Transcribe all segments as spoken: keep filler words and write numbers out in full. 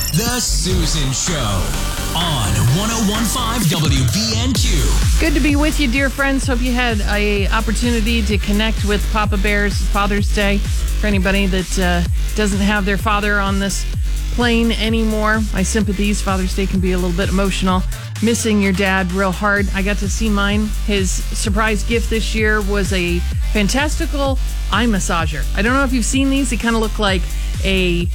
The Susan Show on one oh one point five W B N Q. Good to be with you, dear friends. Hope you had a opportunity to connect with Papa Bear's Father's Day. For anybody that uh, doesn't have their father on this plane anymore, my sympathies. Father's Day can be a little bit emotional. Missing your dad real hard. I got to see mine. His surprise gift this year was a fantastical eye massager. I don't know if you've seen these. They kind of look like a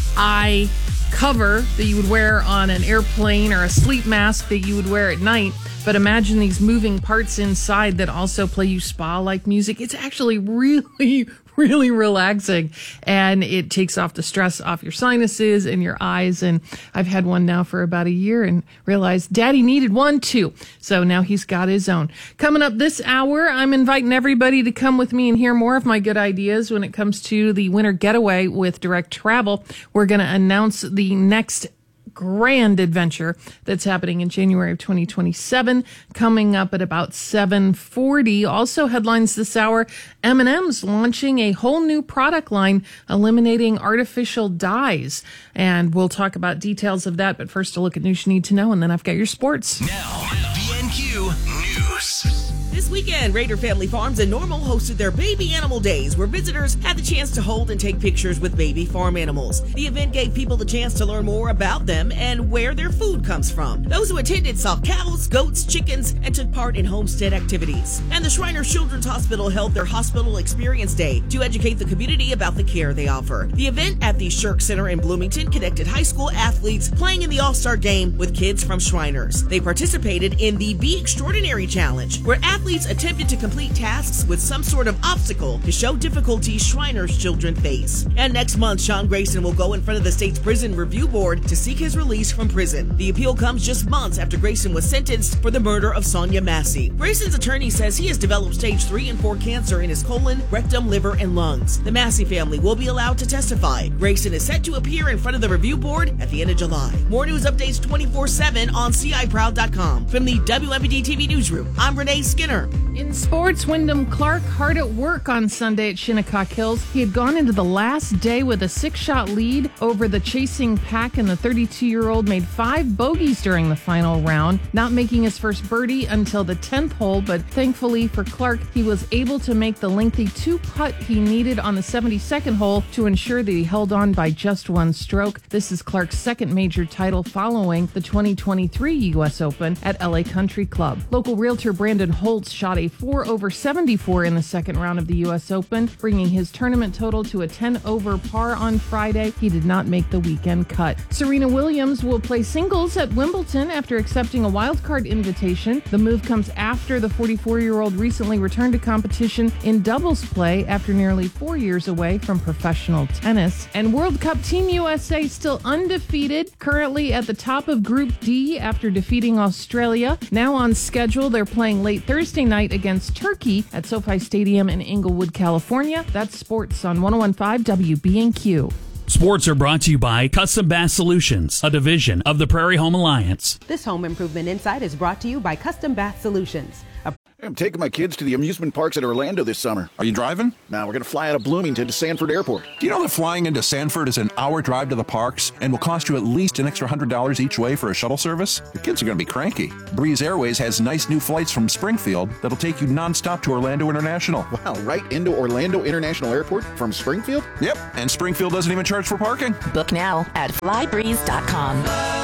eye cover that you would wear on an airplane or a sleep mask that you would wear at night. But imagine these moving parts inside that also play you spa-like music. It's actually really, really relaxing. And it takes off the stress off your sinuses and your eyes. And I've had one now for about a year and realized Daddy needed one too. So now he's got his own. Coming up this hour, I'm inviting everybody to come with me and hear more of my good ideas when it comes to the winter getaway with Direct Travel. We're going to announce the next grand adventure that's happening in January of twenty twenty-seven, coming up at about seven forty. Also headlines this hour, M and M's launching a whole new product line eliminating artificial dyes. And we'll talk about details of that, but first a look at news you need to know, and then I've got your sports. Now, B N Q News. This weekend, Raider Family Farms in Normal hosted their Baby Animal Days, where visitors had the chance to hold and take pictures with baby farm animals. The event gave people the chance to learn more about them and where their food comes from. Those who attended saw cows, goats, chickens, and took part in homestead activities. And the Shriners Children's Hospital held their Hospital Experience Day to educate the community about the care they offer. The event at the Shirk Center in Bloomington connected high school athletes playing in the All-Star Game with kids from Shriners. They participated in the Be Extraordinary Challenge, where athletes attempted to complete tasks with some sort of obstacle to show difficulties Shriners children face. And next month, Sean Grayson will go in front of the state's prison review board to seek his release from prison. The appeal comes just months after Grayson was sentenced for the murder of Sonia Massey. Grayson's attorney says he has developed stage three and four cancer in his colon, rectum, liver, and lungs. The Massey family will be allowed to testify. Grayson is set to appear in front of the review board at the end of July. More news updates twenty-four seven on C I proud dot com. From the W M P D T V Newsroom, I'm Renee Skinner. In sports, Wyndham Clark hard at work on Sunday at Shinnecock Hills. He had gone into the last day with a six-shot lead over the chasing pack, and the thirty-two-year-old made five bogeys during the final round, not making his first birdie until the tenth hole. But thankfully for Clark, he was able to make the lengthy two-putt he needed on the seventy-second hole to ensure that he held on by just one stroke. This is Clark's second major title following the twenty twenty-three U S Open at L A Country Club. Local realtor Brandon Holtz shot a four over seventy-four in the second round of the U S Open, bringing his tournament total to a ten over par on Friday. He did not make the weekend cut. Serena Williams will play singles at Wimbledon after accepting a wildcard invitation. The move comes after the forty-four-year-old recently returned to competition in doubles play after nearly four years away from professional tennis. And World Cup Team U S A still undefeated, currently at the top of Group D after defeating Australia. Now on schedule, they're playing late Thursday night against Turkey at SoFi Stadium in Inglewood, California. That's sports on one oh one point five W B N Q. Sports are brought to you by Custom Bass Solutions, a division of the Prairie Home Alliance. This Home Improvement Insight is brought to you by Custom Bass Solutions. A- I'm taking my kids to the amusement parks at Orlando this summer. Are you driving? Now we're going to fly out of Bloomington to Sanford Airport. Do you know that flying into Sanford is an hour drive to the parks and will cost you at least an extra one hundred dollars each way for a shuttle service? Your kids are going to be cranky. Breeze Airways has nice new flights from Springfield that'll take you nonstop to Orlando International. Wow, right into Orlando International Airport from Springfield? Yep, and Springfield doesn't even charge for parking. Book now at fly breeze dot com.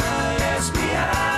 S B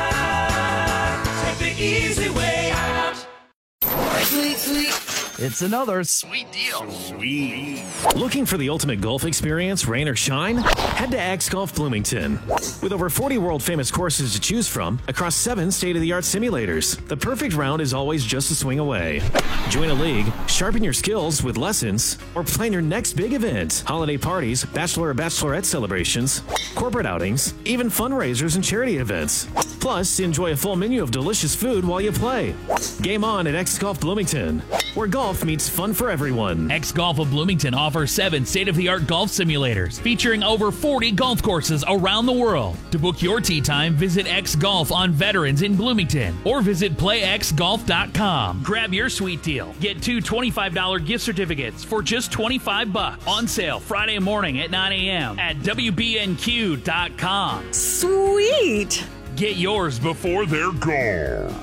I, take the easy way out. Sweet, sweet. It's another sweet deal. Sweet. Looking for the ultimate golf experience, rain or shine? Head to X Golf Bloomington. With over forty world-famous courses to choose from across seven state-of-the-art simulators, the perfect round is always just a swing away. Join a league, sharpen your skills with lessons, or plan your next big event. Holiday parties, bachelor or bachelorette celebrations, corporate outings, even fundraisers and charity events. Plus, enjoy a full menu of delicious food while you play. Game on at X Golf Bloomington, where golf golf meets fun for everyone. X Golf of Bloomington offers seven state-of-the-art golf simulators featuring over forty golf courses around the world. To book your tee time, visit X Golf on Veterans in Bloomington or visit play x golf dot com. Grab your sweet deal. Get two twenty-five dollars gift certificates for just twenty-five bucks. On sale Friday morning at nine a.m. at w b n q dot com. Sweet! Get yours before they're gone.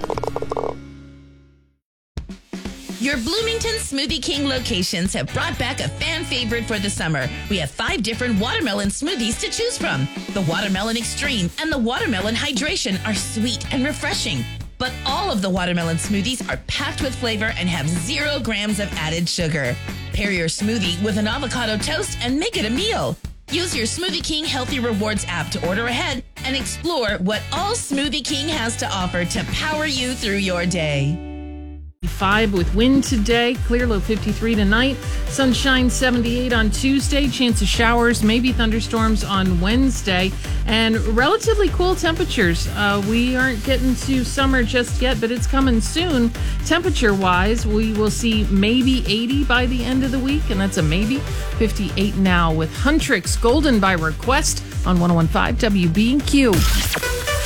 Your Bloomington Smoothie King locations have brought back a fan favorite for the summer. We have five different watermelon smoothies to choose from. The Watermelon Extreme and the Watermelon Hydration are sweet and refreshing. But all of the watermelon smoothies are packed with flavor and have zero grams of added sugar. Pair your smoothie with an avocado toast and make it a meal. Use your Smoothie King Healthy Rewards app to order ahead and explore what all Smoothie King has to offer to power you through your day. Five with wind today, clear low fifty-three tonight, sunshine seventy-eight on Tuesday, chance of showers, maybe thunderstorms on Wednesday, and relatively cool temperatures. Uh, we aren't getting to summer just yet, but it's coming soon. Temperature-wise, we will see maybe eighty by the end of the week, and that's a maybe. fifty-eight now with Huntrix Golden by request on one oh one point five W B and Q.